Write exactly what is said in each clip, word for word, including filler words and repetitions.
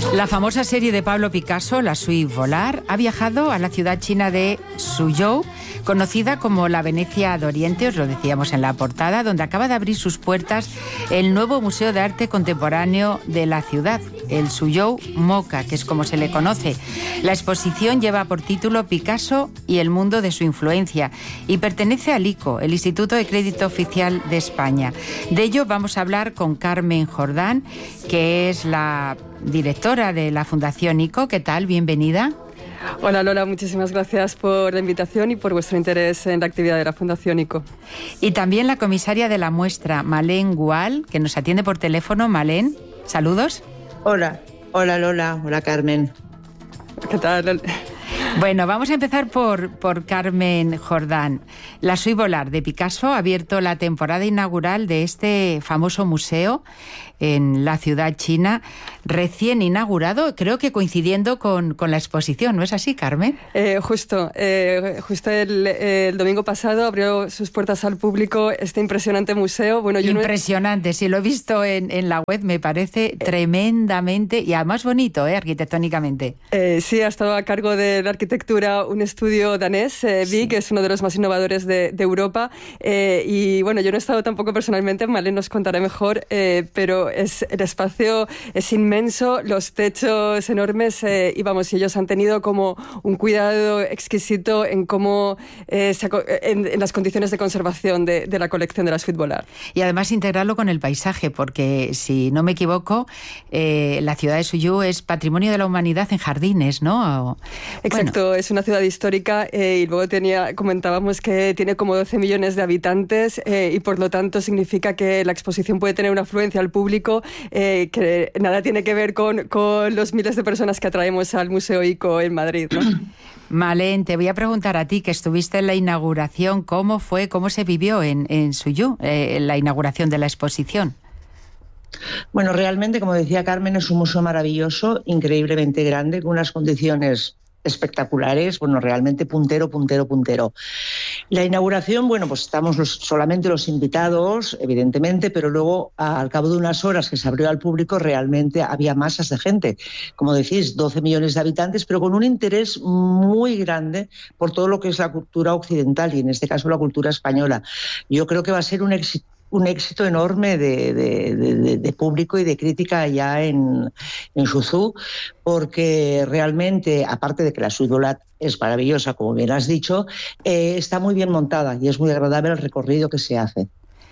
La famosa serie de Pablo Picasso, La Suite Volar, ha viajado a la ciudad china de Suzhou, conocida como la Venecia de Oriente, os lo decíamos en la portada, donde acaba de abrir sus puertas el nuevo Museo de Arte Contemporáneo de la ciudad, el Suzhou MoCA, que es como se le conoce. La exposición lleva por título Picasso y el mundo de su influencia y pertenece al I C O, el Instituto de Crédito Oficial de España. De ello vamos a hablar con Carmen Jordán, que es la directora de la Fundación I C O. ¿Qué tal? Bienvenida. Hola Lola, muchísimas gracias por la invitación y por vuestro interés en la actividad de la Fundación I C O. Y también la comisaria de la muestra, Malén Gual, que nos atiende por teléfono. Malén, saludos. Hola, hola Lola, hola Carmen. ¿Qué tal, Lola? Bueno, vamos a empezar por, por Carmen Jordán. La Suite Volar de Picasso ha abierto la temporada inaugural de este famoso museo en la ciudad china, recién inaugurado, creo que coincidiendo con, con la exposición, ¿no es así, Carmen? Eh, justo, eh, justo el, el domingo pasado abrió sus puertas al público este impresionante museo. Bueno, yo impresionante, no he... sí, lo he visto en, en la web, me parece eh, tremendamente y además bonito, ¿eh? Arquitectónicamente. Eh, sí, ha estado a cargo de la arquitectura un estudio danés, eh, V I C, sí, que es uno de los más innovadores de, de Europa. Eh, y bueno, yo no he estado tampoco personalmente, Malén nos contará mejor, eh, pero es, el espacio es inmenso, los techos enormes eh, y vamos, y ellos han tenido como un cuidado exquisito en cómo eh, se, en, en las condiciones de conservación de, de la colección de la Suite Volar. Y además integrarlo con el paisaje, porque si no me equivoco, eh, la ciudad de Suzhou es patrimonio de la humanidad en jardines, ¿no? Exacto, bueno. Es una ciudad histórica eh, y luego tenía, comentábamos que tiene como doce millones de habitantes eh, y por lo tanto significa que la exposición puede tener una afluencia al público eh, que nada tiene que ver con, con los miles de personas que atraemos al Museo I C O en Madrid, ¿no? Malén, te voy a preguntar a ti, que estuviste en la inauguración, ¿cómo fue, cómo se vivió en, en Suzhou, eh, la inauguración de la exposición? Bueno, realmente, como decía Carmen, es un museo maravilloso, increíblemente grande, con unas condiciones espectaculares, bueno, realmente puntero, puntero, puntero. La inauguración, bueno, pues estamos los, solamente los invitados, evidentemente, pero luego, al cabo de unas horas que se abrió al público, realmente había masas de gente, como decís, doce millones de habitantes, pero con un interés muy grande por todo lo que es la cultura occidental y en este caso la cultura española. Yo creo que va a ser un éxito un éxito enorme de, de, de, de público y de crítica allá en, en Suzhou, porque realmente, aparte de que la Suite Volar es maravillosa, como bien has dicho, eh, está muy bien montada y es muy agradable el recorrido que se hace.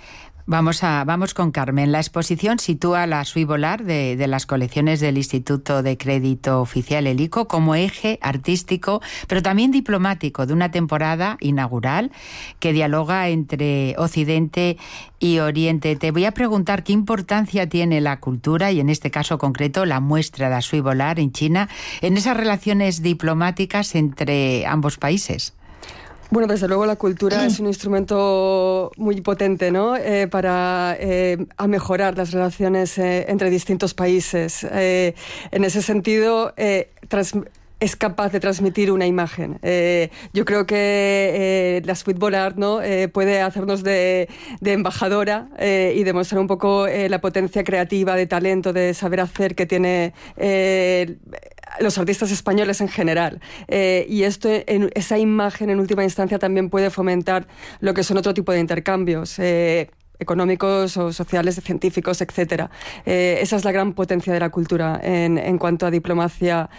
Vamos, a, vamos con Carmen. La exposición sitúa la Suite Volar de, de las colecciones del Instituto de Crédito Oficial, el I C O, como eje artístico, pero también diplomático de una temporada inaugural que dialoga entre Occidente y Oriente. Te voy a preguntar qué importancia tiene la cultura, y en este caso concreto la muestra de la Suite Volar en China, en esas relaciones diplomáticas entre ambos países. Bueno, desde luego la cultura es un instrumento muy potente, ¿no? Eh, para eh, a mejorar las relaciones eh, entre distintos países. Eh, en ese sentido, eh, trans es capaz de transmitir una imagen. Eh, yo creo que eh, la Suite Volar, ¿no? eh, puede hacernos de, de embajadora eh, y demostrar un poco eh, la potencia creativa, de talento, de saber hacer que tiene eh, los artistas españoles en general. Eh, y esto, en, esa imagen en última instancia también puede fomentar lo que son otro tipo de intercambios. Eh, económicos o sociales, científicos, etcétera. Eh, esa es la gran potencia de la cultura en, en cuanto a diplomacia.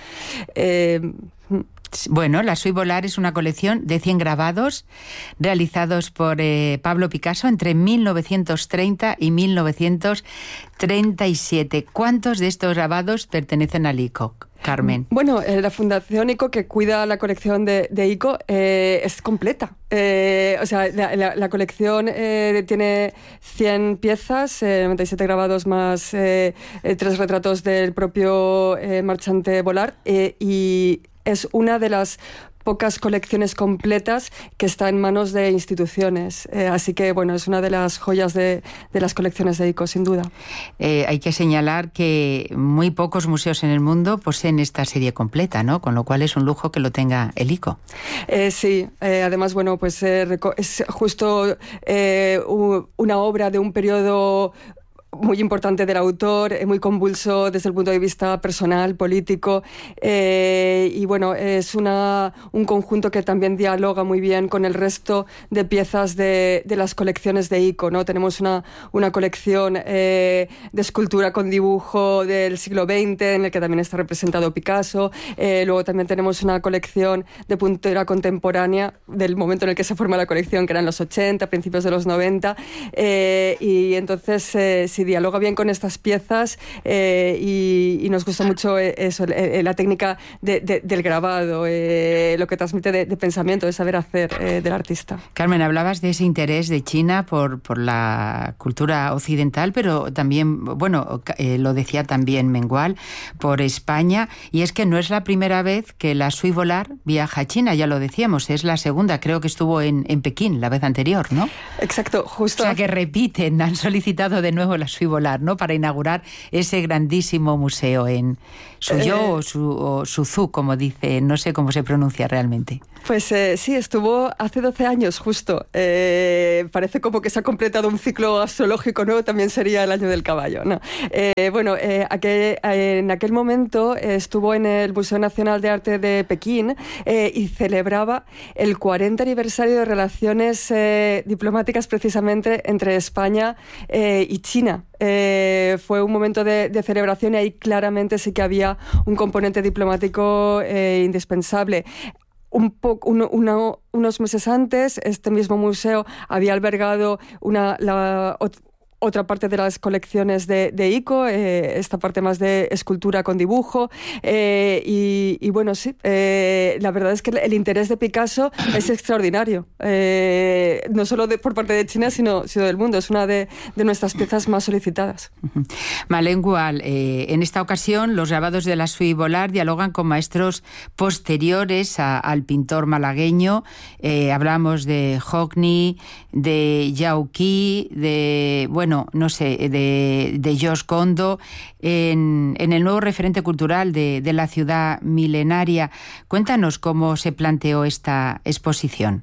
Eh, Bueno, la Suite Volar es una colección de cien grabados realizados por eh, Pablo Picasso entre mil novecientos treinta y mil novecientos treinta y siete. ¿Cuántos de estos grabados pertenecen al I C O, Carmen? Bueno, eh, la Fundación I C O, que cuida la colección de, de I C O, eh, es completa. Eh, o sea, la, la, la colección eh, tiene cien piezas, eh, noventa y siete grabados más eh, eh, tres retratos del propio eh, marchante Volar eh, y es una de las pocas colecciones completas que está en manos de instituciones. Eh, así que, bueno, es una de las joyas de, de las colecciones de I C O, sin duda. Eh, hay que señalar que muy pocos museos en el mundo poseen esta serie completa, ¿no? Con lo cual es un lujo que lo tenga el I C O. Eh, sí, eh, además, bueno, pues eh, es justo eh, una obra de un periodo muy importante del autor, eh, muy convulso desde el punto de vista personal, político, eh, y bueno, es una, un conjunto que también dialoga muy bien con el resto de piezas de, de las colecciones de ICO, ¿no? Tenemos una, una colección eh, de escultura con dibujo del siglo veinte, en el que también está representado Picasso, eh, luego también tenemos una colección de pintura contemporánea del momento en el que se forma la colección, que eran los ochenta, principios de los noventa, eh, y entonces eh, si dialoga bien con estas piezas eh, y, y nos gusta mucho eso, eh, la técnica de, de, del grabado, eh, lo que transmite de, de pensamiento, de saber hacer eh, del artista. Carmen, hablabas de ese interés de China por, por la cultura occidental, pero también, bueno, eh, lo decía también Mengual, por España, y es que no es la primera vez que la Sui Volar viaja a China, ya lo decíamos, es la segunda, creo que estuvo en, en Pekín la vez anterior, ¿no? Exacto, justo. O sea que repiten, han solicitado de nuevo la Sui Volar, ¿no? Para inaugurar ese grandísimo museo en Suzhou eh, o, su, o Suzhou, como dice, no sé cómo se pronuncia realmente. Pues eh, sí, estuvo hace doce años justo. Eh, parece como que se ha completado un ciclo astrológico, ¿no? También sería el año del caballo, ¿no? Eh, bueno, eh, aquel, eh, en aquel momento eh, estuvo en el Museo Nacional de Arte de Pekín eh, y celebraba el cuarenta aniversario de relaciones eh, diplomáticas precisamente entre España eh, y China. Eh, fue un momento de, de celebración y ahí claramente sí que había un componente diplomático eh, indispensable. Un poco, uno, uno, unos meses antes, este mismo museo había albergado una, la, otra parte de las colecciones de, de ICO, eh, esta parte más de escultura con dibujo, eh, y, y bueno, sí, eh, la verdad es que el interés de Picasso es extraordinario, eh, no solo de, por parte de China, sino, sino del mundo, es una de, de nuestras piezas más solicitadas. Malén Gual, eh, en esta ocasión los grabados de la Sui Volar dialogan con maestros posteriores a, al pintor malagueño, eh, hablamos de Hockney, de Yao Qi, de, bueno, Bueno, no sé, de, de Josh Kondo, en, en el nuevo referente cultural de, de la ciudad milenaria. Cuéntanos cómo se planteó esta exposición.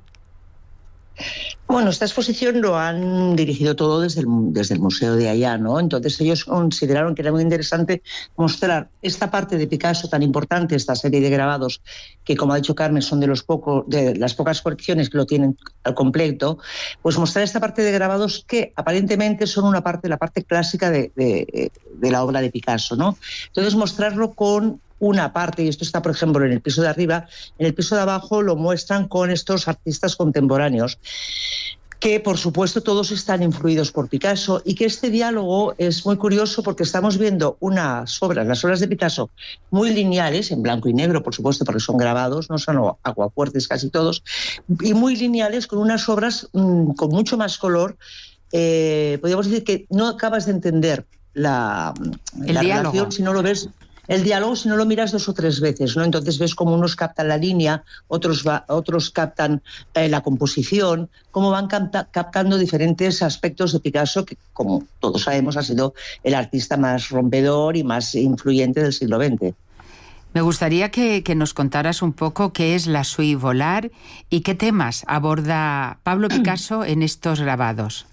Bueno, esta exposición lo han dirigido todo desde el, desde el museo de allá, ¿no? Entonces ellos consideraron que era muy interesante mostrar esta parte de Picasso tan importante, esta serie de grabados que, como ha dicho Carmen, son de los poco, de las pocas colecciones que lo tienen al completo, pues mostrar esta parte de grabados que aparentemente son una parte, la parte clásica de, de, de la obra de Picasso, ¿no? Entonces mostrarlo con una parte, y esto está, por ejemplo, en el piso de arriba, en el piso de abajo lo muestran con estos artistas contemporáneos, que por supuesto todos están influidos por Picasso, y que este diálogo es muy curioso porque estamos viendo unas obras, las obras de Picasso, muy lineales, en blanco y negro, por supuesto, porque son grabados, no son aguafuertes casi todos, y muy lineales con unas obras mmm, con mucho más color. Eh, podríamos decir que no acabas de entender la, la relación si no lo ves. El diálogo, si no lo miras dos o tres veces, ¿no? Entonces ves cómo unos captan la línea, otros, va, otros captan eh, la composición, cómo van capta, captando diferentes aspectos de Picasso, que, como todos sabemos, ha sido el artista más rompedor y más influyente del siglo veinte. Me gustaría que, que nos contaras un poco qué es la Sui Volar y qué temas aborda Pablo Picasso en estos grabados.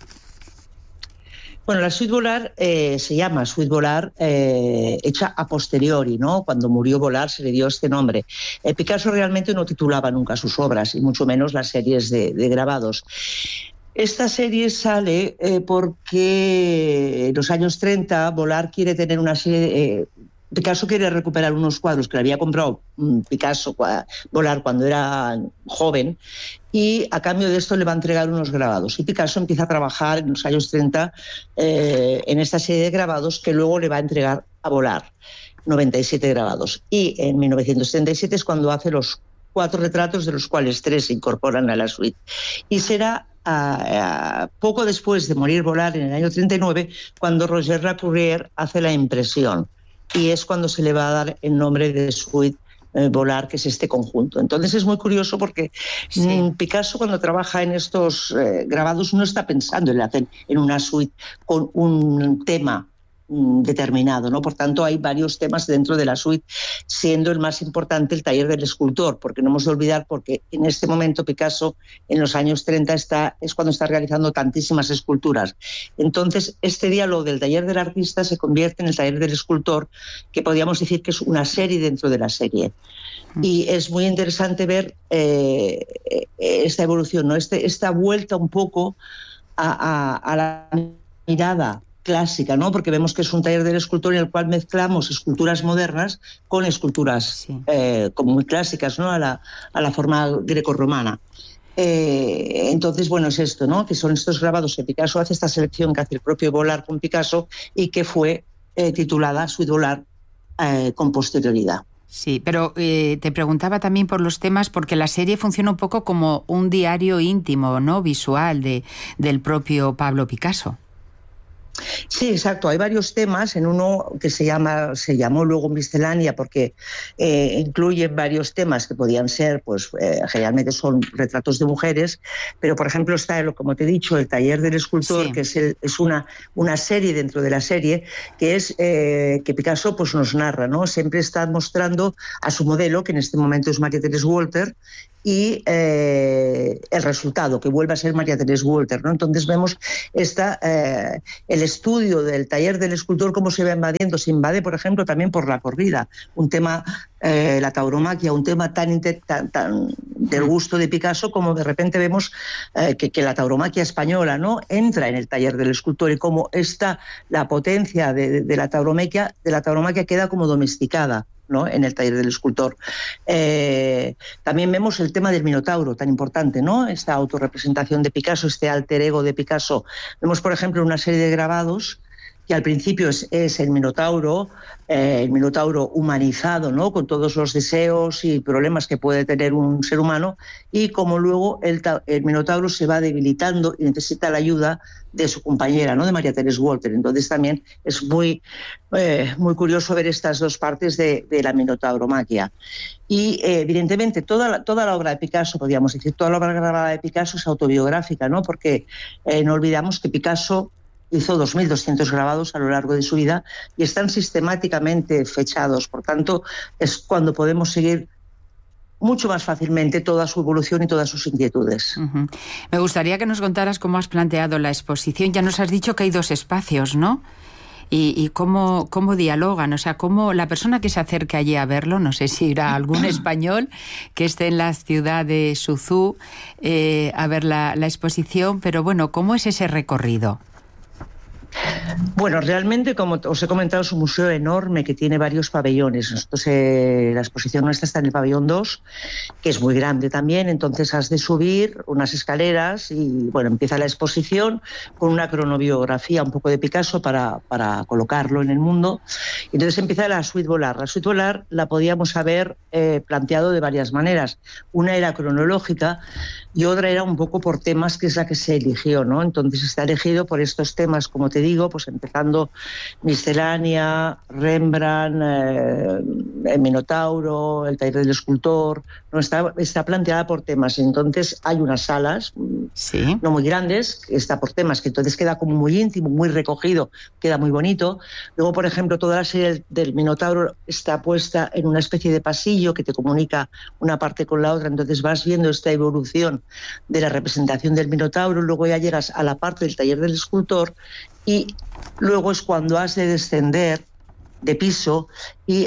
Bueno, la Suite Volar eh, se llama Suite Volar eh, hecha a posteriori, ¿no? Cuando murió Volar se le dio este nombre. Eh, Picasso realmente no titulaba nunca sus obras, y mucho menos las series de, de grabados. Esta serie sale eh, porque en los años treinta Volar quiere tener una serie... Eh, Picasso quiere recuperar unos cuadros que le había comprado Picasso, Volar, cuando era joven, y a cambio de esto le va a entregar unos grabados. Y Picasso empieza a trabajar en los años treinta eh, en esta serie de grabados que luego le va a entregar a Volar, noventa y siete grabados. Y en mil novecientos treinta y siete es cuando hace los cuatro retratos, de los cuales tres se incorporan a la suite. Y será a, a, poco después de morir Volar, en el año treinta y nueve, cuando Roger Lacourière hace la impresión. Y es cuando se le va a dar el nombre de Suite eh, Volar, que es este conjunto. Entonces es muy curioso porque sí. mmm, Picasso, cuando trabaja en estos eh, grabados, no está pensando en hacer en una suite con un tema determinado, ¿no? Por tanto, hay varios temas dentro de la suite, siendo el más importante el taller del escultor, porque no hemos de olvidar, porque en este momento Picasso, en los años treinta, está, es cuando está realizando tantísimas esculturas. Entonces, este diálogo del taller del artista se convierte en el taller del escultor, que podríamos decir que es una serie dentro de la serie. Y es muy interesante ver eh, esta evolución, ¿no? Este, esta vuelta un poco a, a, a la mirada clásica, ¿no? Porque vemos que es un taller del escultor en el cual mezclamos esculturas modernas con esculturas sí. eh, como muy clásicas, ¿no? A la, a la forma grecorromana. Eh, entonces, bueno, es esto, ¿no? Que son estos grabados que Picasso hace, esta selección que hace el propio Vollard con Picasso y que fue eh, titulada Suite Vollard eh, con posterioridad. Sí, pero eh, te preguntaba también por los temas, porque la serie funciona un poco como un diario íntimo, ¿no? Visual de, del propio Pablo Picasso. Sí, exacto. Hay varios temas, en uno que se llama, se llamó luego Miscelánea, porque eh, incluye varios temas que podían ser, pues eh, generalmente son retratos de mujeres, pero por ejemplo está, como te he dicho, el taller del escultor, sí. que es, el, es una, una serie dentro de la serie, que es eh, que Picasso pues nos narra, ¿no? Siempre está mostrando a su modelo, que en este momento es María Teresa Walter, y eh, el resultado, que vuelve a ser María Teresa Walter, ¿no? Entonces vemos esta, eh, el estudio del taller del escultor, cómo se va invadiendo. Se invade, por ejemplo, también por la corrida, un tema, eh, la tauromaquia, un tema tan, tan, tan del gusto de Picasso, como de repente vemos eh, que, que la tauromaquia española, ¿no? Entra en el taller del escultor, y cómo esta, la potencia de, de, de la tauromaquia, de la tauromaquia queda como domesticada, ¿no? En el taller del escultor. Eh, también vemos el tema del Minotauro, tan importante, ¿no? Esta autorrepresentación de Picasso, este alter ego de Picasso. Vemos, por ejemplo, una serie de grabados que al principio es, es el Minotauro, eh, el Minotauro humanizado, ¿no? Con todos los deseos y problemas que puede tener un ser humano, y como luego el, el Minotauro se va debilitando y necesita la ayuda de su compañera, ¿no? De María Teresa Walter. Entonces también es muy, eh, muy curioso ver estas dos partes de, de la minotauromaquia. Y eh, evidentemente toda la, toda la obra de Picasso, podríamos decir, toda la obra grabada de Picasso es autobiográfica, ¿no? Porque eh, no olvidamos que Picasso hizo dos mil doscientos grabados a lo largo de su vida y están sistemáticamente fechados. Por tanto, es cuando podemos seguir mucho más fácilmente toda su evolución y todas sus inquietudes. Uh-huh. Me gustaría que nos contaras cómo has planteado la exposición. Ya nos has dicho que hay dos espacios, ¿no? Y, y cómo, cómo dialogan, o sea, cómo la persona que se acerque allí a verlo, no sé si irá algún español que esté en la ciudad de Suzhou eh, a ver la, la exposición, pero bueno, ¿cómo es ese recorrido? Bueno, realmente, como os he comentado, es un museo enorme que tiene varios pabellones. Nosotros, eh, la exposición nuestra está en el pabellón dos, que es muy grande también, entonces has de subir unas escaleras y, bueno, empieza la exposición con una cronobiografía un poco de Picasso para, para colocarlo en el mundo. Entonces empieza la Suite Vollard. La Suite Vollard la podíamos haber eh, planteado de varias maneras. Una era cronológica y otra era un poco por temas, que es la que se eligió, ¿no? Entonces está elegido por estos temas, como te digo, pues empezando Miscelánea, Rembrandt, eh, el Minotauro, el taller del escultor, no está, está planteada por temas. Entonces hay unas salas, sí, no muy grandes, que está por temas, que entonces queda como muy íntimo, muy recogido, queda muy bonito. Luego, por ejemplo, toda la serie del Minotauro está puesta en una especie de pasillo que te comunica una parte con la otra, entonces vas viendo esta evolución de la representación del Minotauro. Luego ya llegas a la parte del taller del escultor y luego es cuando has de descender de piso y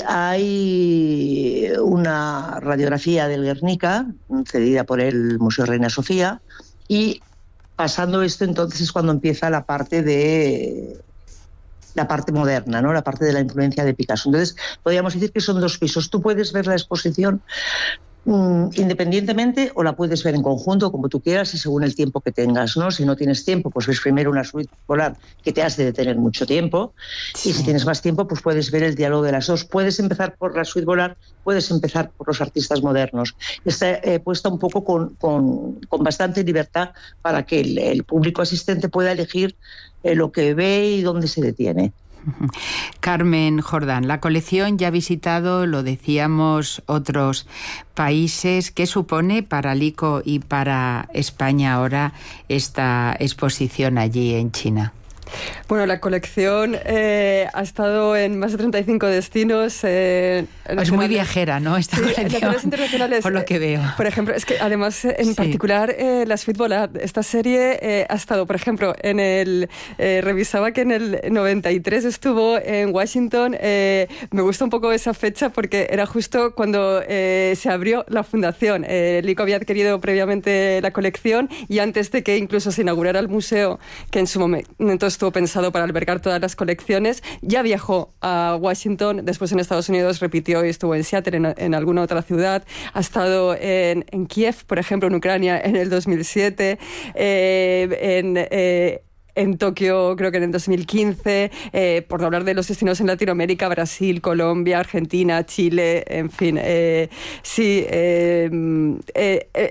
hay una radiografía del Guernica cedida por el Museo Reina Sofía, y pasando esto entonces es cuando empieza la parte de la parte moderna, ¿no? La parte de la influencia de Picasso. Entonces podríamos decir que son dos pisos. Tú puedes ver la exposición independientemente o la puedes ver en conjunto, como tú quieras y según el tiempo que tengas, ¿no? Si no tienes tiempo, pues ves primero una Suite Vollard que te has de detener mucho tiempo, sí. Y si tienes más tiempo, pues puedes ver el diálogo de las dos. Puedes empezar por la Suite Vollard, puedes empezar por los artistas modernos. Está eh, puesta un poco con, con, con bastante libertad para que el, el público asistente pueda elegir eh, lo que ve y dónde se detiene. Carmen Jordán, la colección ya ha visitado, lo decíamos, otros países. ¿Qué supone para Lico y para España ahora esta exposición allí en China? Bueno, la colección eh, ha estado en más de treinta y cinco destinos. Eh, es muy viajera, ¿no? Esta sí, colección, internacionales, por lo que veo. Eh, por ejemplo, es que además, en sí. particular, eh, la Suite Volar, esta serie eh, ha estado, por ejemplo, en el... Eh, revisaba que en el noventa y tres estuvo en Washington. Eh, me gusta un poco esa fecha porque era justo cuando eh, se abrió la fundación. Eh, el I C O había adquirido previamente la colección y antes de que incluso se inaugurara el museo, que en su momento estuvo pensado para albergar todas las colecciones, ya viajó a Washington, después en Estados Unidos repitió y estuvo en Seattle, en, en alguna otra ciudad, ha estado en, en Kiev, por ejemplo, en Ucrania en el dos mil siete, eh, en... Eh, en Tokio, creo que en el dos mil quince, eh, por hablar de los destinos en Latinoamérica, Brasil, Colombia, Argentina, Chile, en fin. Eh, sí, eh, eh, eh,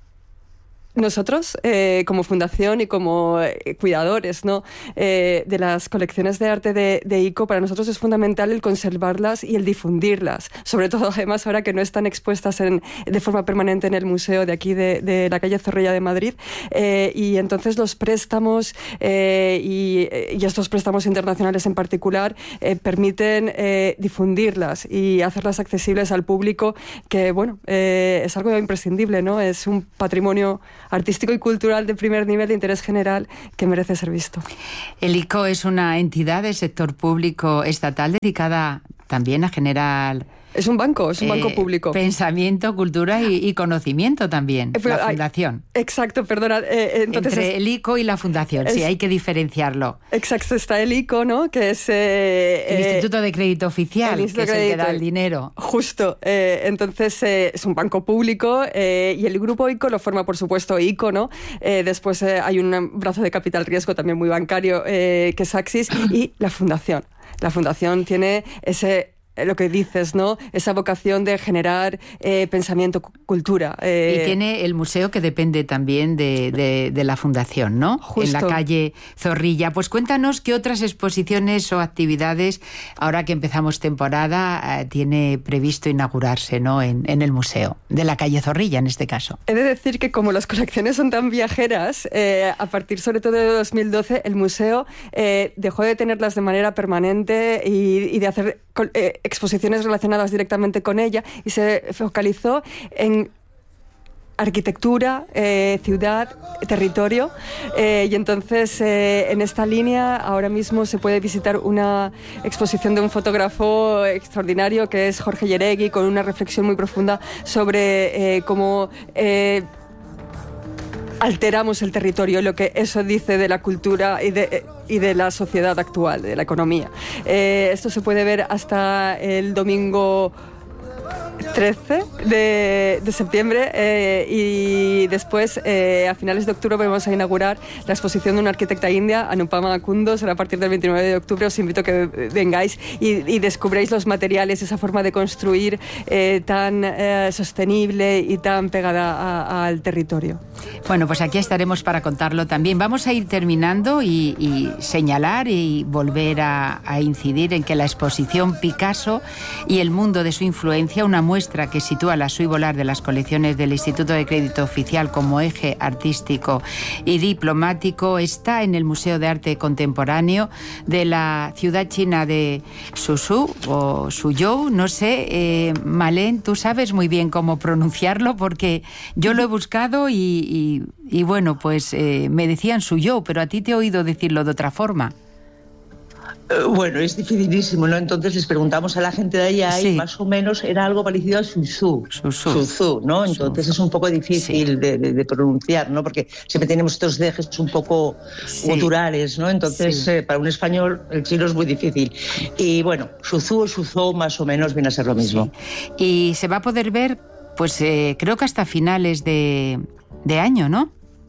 nosotros, eh, como fundación y como eh, cuidadores, ¿no? eh, de las colecciones de arte de, de I C O, para nosotros es fundamental el conservarlas y el difundirlas. Sobre todo, además, ahora que no están expuestas en, de forma permanente en el museo de aquí, de, de la calle Zorrilla de Madrid. Eh, y entonces los préstamos eh, y, y estos préstamos internacionales en particular eh, permiten eh, difundirlas y hacerlas accesibles al público, que, bueno, eh, es algo imprescindible, ¿no? Es un patrimonio artístico y cultural de primer nivel de interés general que merece ser visto. El I C O es una entidad del sector público estatal dedicada también a generar... Es un banco, es un banco eh, público. Pensamiento, cultura y, y conocimiento también, eh, pero, la fundación. Ay, exacto, perdona. Eh, entonces Entre es, el I C O y la fundación, es, sí, hay que diferenciarlo. Exacto, está el I C O, ¿no? Que es... Eh, el Instituto de Crédito Oficial, que es el que da el dinero. Justo. Eh, entonces eh, es un banco público eh, y el grupo I C O lo forma, por supuesto, I C O, ¿no? Eh, después eh, hay un brazo de capital riesgo también muy bancario, eh, que es Axis, y la fundación. La fundación tiene ese... lo que dices, ¿no? Esa vocación de generar eh, pensamiento, cultura. Eh. Y tiene el museo que depende también de, de, de la fundación, ¿no? Justo. En la calle Zorrilla. Pues cuéntanos qué otras exposiciones o actividades, ahora que empezamos temporada, eh, tiene previsto inaugurarse, ¿no? En, en el museo de la calle Zorrilla, en este caso. He de decir que como las colecciones son tan viajeras, eh, a partir sobre todo de dos mil doce, el museo eh, dejó de tenerlas de manera permanente y, y de hacer... Eh, exposiciones relacionadas directamente con ella y se focalizó en arquitectura, eh, ciudad, territorio eh, y entonces eh, en esta línea ahora mismo se puede visitar una exposición de un fotógrafo extraordinario que es Jorge Yeregui, con una reflexión muy profunda sobre eh, cómo eh, alteramos el territorio, lo que eso dice de la cultura y de, y de la sociedad actual, de la economía. Eh, esto se puede ver hasta el domingo trece de, de septiembre eh, y después eh, a finales de octubre vamos a inaugurar la exposición de una arquitecta india, Anupama Kundu. Será a partir del veintinueve de octubre. Os invito a que vengáis y, y descubréis los materiales, esa forma de construir eh, tan eh, sostenible y tan pegada a, a, al territorio. Bueno, pues aquí estaremos para contarlo también. Vamos a ir terminando y, y señalar y volver a, a incidir en que la exposición Picasso y el mundo de su influencia, una muestra que sitúa la Suite Volar de las colecciones del Instituto de Crédito Oficial como eje artístico y diplomático, está en el Museo de Arte Contemporáneo de la ciudad china de Suzhou o Suzhou, no sé. eh, Malén, tú sabes muy bien cómo pronunciarlo porque yo lo he buscado y, y, y bueno, pues eh, me decían Suzhou, pero a ti te he oído decirlo de otra forma. Bueno, es dificilísimo, ¿no? Entonces les preguntamos a la gente de allá sí. y más o menos era algo parecido a Suzhou, Suzhou, ¿no? Entonces Suzhou. Es un poco difícil sí. de, de, de pronunciar, ¿no? Porque siempre tenemos estos dejes un poco sí. culturales, ¿no? Entonces sí. eh, para un español el chino es muy difícil. Y bueno, Suzhou o Suzhou más o menos viene a ser lo mismo. Sí. Y se va a poder ver, pues eh, creo que hasta finales de, de año, ¿no?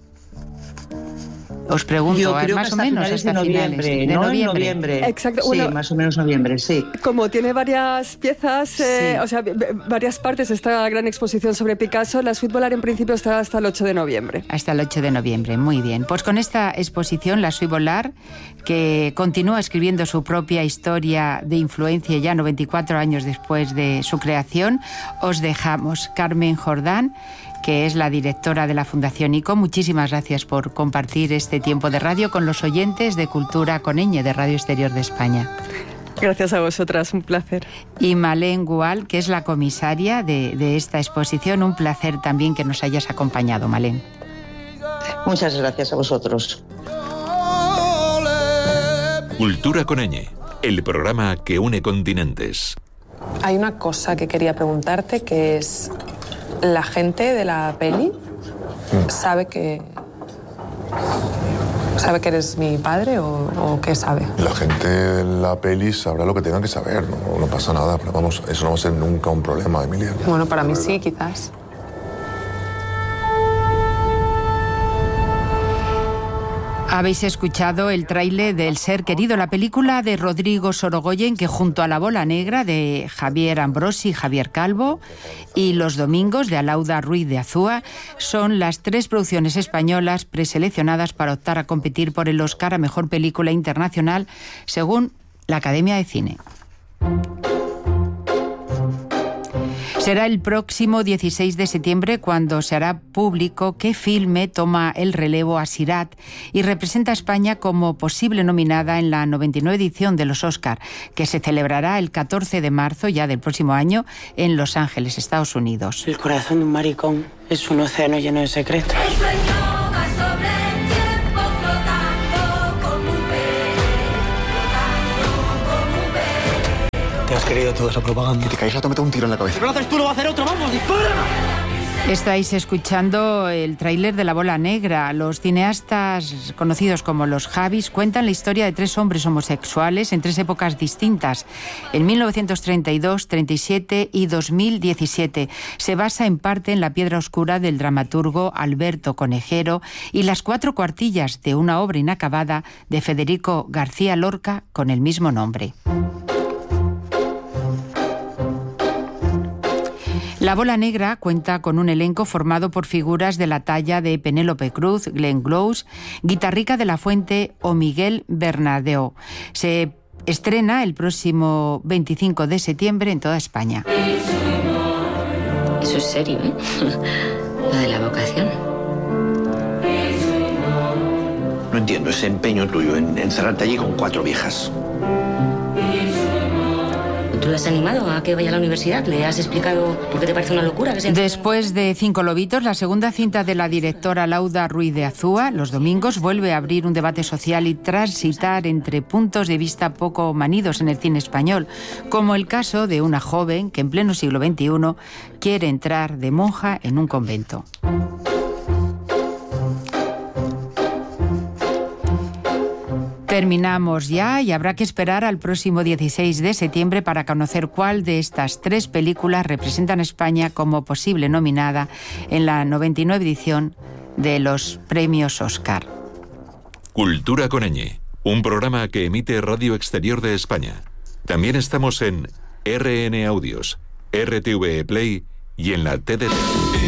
Os pregunto, Yo creo más que o menos hasta de noviembre, finales de ¿no? noviembre. En noviembre. Exacto. Sí, bueno, más o menos noviembre, sí. Como tiene varias piezas, eh, sí. o sea, varias partes, esta gran exposición sobre Picasso, la Suite Volar en principio estará hasta el ocho de noviembre. Hasta el ocho de noviembre, muy bien. Pues con esta exposición, la Suite Volar, que continúa escribiendo su propia historia de influencia ya noventa y cuatro años después de su creación, os dejamos. Carmen Jordán, que es la directora de la Fundación ICO. Muchísimas gracias por compartir este tiempo de radio con los oyentes de Cultura con Ñ de Radio Exterior de España. Gracias a vosotras, un placer. Y Malén Gual, que es la comisaria de, de esta exposición, un placer también que nos hayas acompañado, Malén. Muchas gracias a vosotros. Cultura con Ñ, el programa que une continentes. Hay una cosa que quería preguntarte, que es, ¿la gente de la peli sabe que sabe que eres mi padre o, o qué sabe? La gente de la peli sabrá lo que tenga que saber, no, no pasa nada, pero vamos, eso no va a ser nunca un problema, Emilia. Bueno, para mí sí, quizás. Habéis escuchado el tráiler del Ser Querido, la película de Rodrigo Sorogoyen, que junto a La Bola Negra de Javier Ambrosi y Javier Calvo y Los Domingos de Alauda Ruiz de Azúa son las tres producciones españolas preseleccionadas para optar a competir por el Oscar a Mejor Película Internacional, según la Academia de Cine. Será el próximo dieciséis de septiembre cuando se hará público qué filme toma el relevo a Sirat y representa a España como posible nominada en la noventa y nueve edición de los Oscar, que se celebrará el catorce de marzo ya del próximo año en Los Ángeles, Estados Unidos. El corazón de un maricón es un océano lleno de secretos. Te has creído toda esa propaganda. Que te caes, te meto un tiro en la cabeza. Si no lo haces tú, lo va a hacer otro. ¡Vamos, dispara! Estáis escuchando el tráiler de La Bola Negra. Los cineastas conocidos como los Javis cuentan la historia de tres hombres homosexuales en tres épocas distintas, en mil novecientos treinta y dos, treinta y siete y dos mil diecisiete. Se basa en parte en La piedra oscura del dramaturgo Alberto Conejero y Las cuatro cuartillas de una obra inacabada de Federico García Lorca con el mismo nombre. La Bola Negra cuenta con un elenco formado por figuras de la talla de Penélope Cruz, Glenn Close, Guitarrica de la Fuente o Miguel Bernadeu. Se estrena el próximo veinticinco de septiembre en toda España. Eso es serio, ¿eh? Lo de la vocación. No entiendo ese empeño tuyo en encerrarte allí con cuatro viejas. ¿Tú le has animado a que vaya a la universidad? ¿Le has explicado por qué te parece una locura? Que se... Después de Cinco lobitos, la segunda cinta de la directora Alauda Ruiz de Azúa, Los Domingos, vuelve a abrir un debate social y transitar entre puntos de vista poco manidos en el cine español, como el caso de una joven que en pleno siglo veintiuno quiere entrar de monja en un convento. Terminamos ya y habrá que esperar al próximo dieciséis de septiembre para conocer cuál de estas tres películas representan a España como posible nominada en la noventa y nueve edición de los premios Oscar. Cultura con Ñ, un programa que emite Radio Exterior de España. También estamos en R N Audios, R T V E Play y en la T D T.